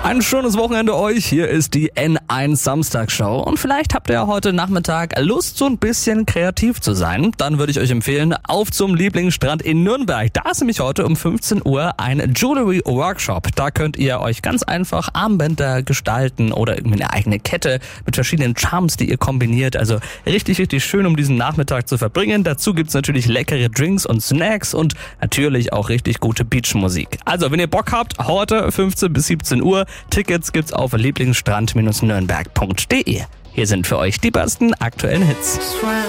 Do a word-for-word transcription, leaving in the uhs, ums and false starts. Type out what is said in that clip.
Ein schönes Wochenende euch. Hier ist die N eins Samstagshow. Und vielleicht habt ihr heute Nachmittag Lust, so ein bisschen kreativ zu sein. Dann würde ich euch empfehlen, auf zum Lieblingsstrand in Nürnberg. Da ist nämlich heute um fünfzehn Uhr ein Jewelry Workshop. Da könnt ihr euch ganz einfach Armbänder gestalten oder irgendwie eine eigene Kette mit verschiedenen Charms, die ihr kombiniert. Also richtig, richtig schön, um diesen Nachmittag zu verbringen. Dazu gibt's natürlich leckere Drinks und Snacks und natürlich auch richtig gute Beachmusik. Also, wenn ihr Bock habt, heute fünfzehn bis siebzehn Uhr. Tickets gibt's auf lieblingsstrand Bindestrich nürnberg punkt de. Hier sind für euch die besten aktuellen Hits.